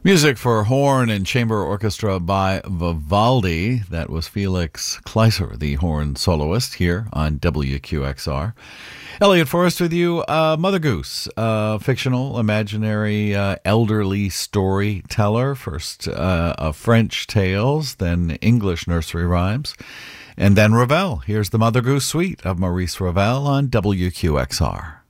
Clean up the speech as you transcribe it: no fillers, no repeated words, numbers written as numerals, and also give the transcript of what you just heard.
Music for horn and chamber orchestra by Vivaldi. That was Felix Kleiser, the horn soloist, here on WQXR. Elliot Forrest with you. Mother Goose, fictional, imaginary, elderly storyteller. First French tales, then English nursery rhymes, and then Ravel. Here's the Mother Goose Suite of Maurice Ravel on WQXR.